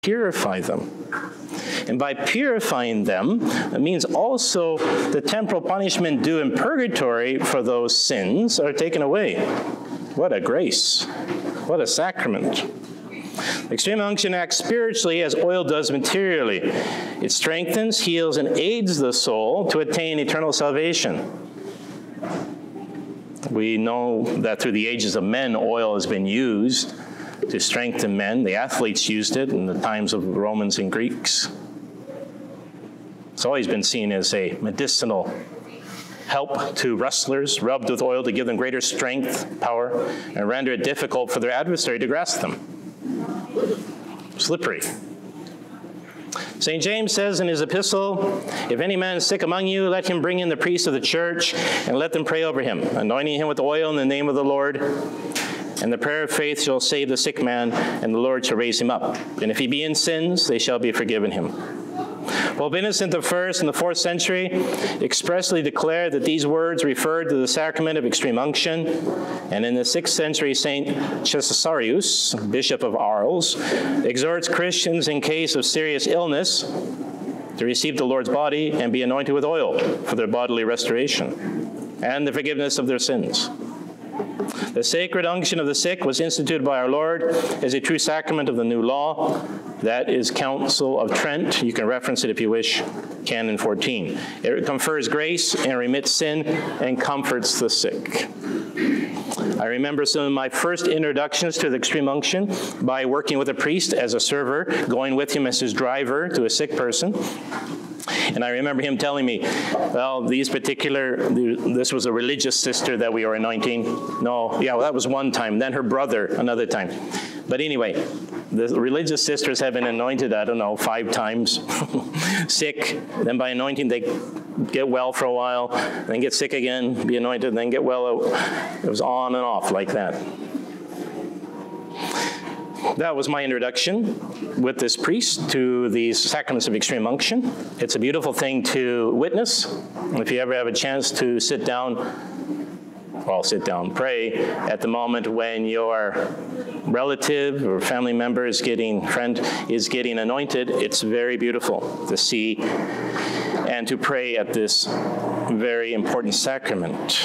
purify them. And by purifying them, it means also the temporal punishment due in purgatory for those sins are taken away. What a grace. What a sacrament. Extreme unction acts spiritually as oil does materially. It strengthens, heals, and aids the soul to attain eternal salvation. We know that through the ages of men, oil has been used to strengthen men. The athletes used it in the times of Romans and Greeks. It's always been seen as a medicinal help to wrestlers, rubbed with oil to give them greater strength, power, and render it difficult for their adversary to grasp them. Slippery. St. James says in his epistle, if any man is sick among you, let him bring in the priest of the church and let them pray over him, anointing him with oil in the name of the Lord. And the prayer of faith shall save the sick man, and the Lord shall raise him up. And if he be in sins, they shall be forgiven him. Pope Innocent I in the 4th century expressly declared that these words referred to the sacrament of extreme unction. And in the 6th century, St. Cesarius, Bishop of Arles, exhorts Christians in case of serious illness to receive the Lord's body and be anointed with oil for their bodily restoration and the forgiveness of their sins. The sacred unction of the sick was instituted by our Lord as a true sacrament of the new law. That is Council of Trent. You can reference it if you wish, Canon 14. It confers grace and remits sin and comforts the sick. I remember some of my first introductions to the extreme unction by working with a priest as a server, going with him as his driver to a sick person. And I remember him telling me, well, this was a religious sister that we were anointing. That was one time. Then her brother another time. But anyway, the religious sisters have been anointed, 5 times, sick. Then by anointing, they get well for a while, then get sick again, be anointed, then get well. It was on and off like that. That was my introduction with this priest to these sacraments of extreme unction. It's a beautiful thing to witness. If you ever have a chance to pray at the moment when your relative or family member friend is getting anointed, it's very beautiful to see and to pray at this very important sacrament.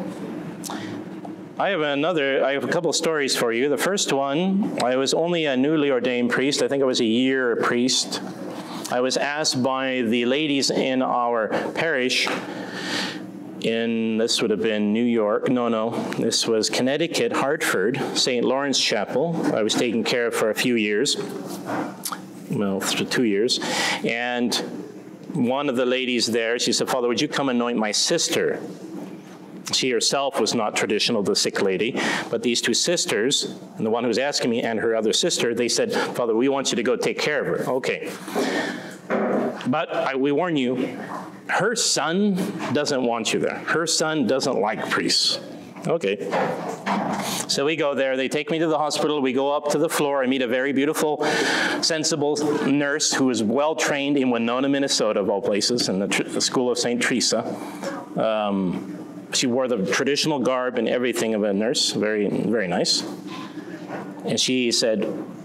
I have a couple of stories for you. The first one, I was only a newly ordained priest. I think I was a year a priest. I was asked by the ladies in our parish this would have been New York. This was Connecticut, Hartford, St. Lawrence Chapel. I was taken care of for a few years. 2 years. And one of the ladies there, she said, Father, would you come anoint my sister? She herself was not traditional, the sick lady, but these 2 sisters, and the one who was asking me and her other sister, they said, Father, we want you to go take care of her. Okay. But we warn you, her son doesn't want you there. Her son doesn't like priests. Okay. So we go there. They take me to the hospital. We go up to the floor. I meet a very beautiful, sensible nurse who is well-trained in Winona, Minnesota, of all places, in the School of St. Teresa. She wore the traditional garb and everything of a nurse. Very, very nice. And she said,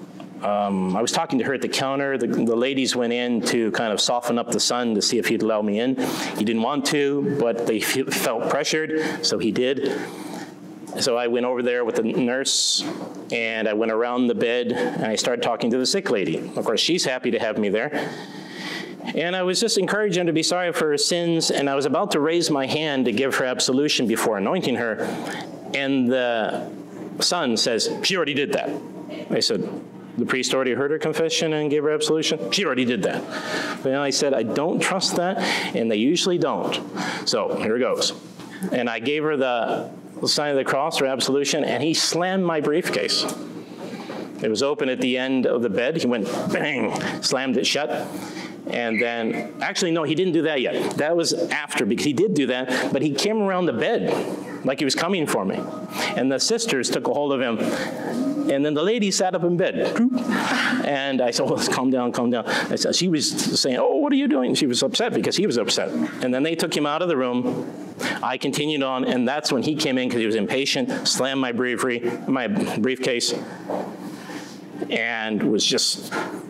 I was talking to her at the counter. The ladies went in to kind of soften up the son to see if he'd allow me in. He didn't want to, but they felt pressured, so he did. So I went over there with the nurse, and I went around the bed, and I started talking to the sick lady. Of course, she's happy to have me there. And I was just encouraging her to be sorry for her sins, and I was about to raise my hand to give her absolution before anointing her, and the son says, she already did that. I said, the priest already heard her confession and gave her absolution? She already did that. But I said, I don't trust that, and they usually don't. So here it goes. And I gave her the sign of the cross, her absolution, and he slammed my briefcase. It was open at the end of the bed. He went bang, slammed it shut. And then, actually, no, he didn't do that yet. That was after, because he did do that, but he came around the bed like he was coming for me. And the sisters took a hold of him. And then the lady sat up in bed. And I said, calm down, calm down. She was saying, what are you doing? She was upset because he was upset. And then they took him out of the room. I continued on, and that's when he came in because he was impatient, slammed my briefcase, and was just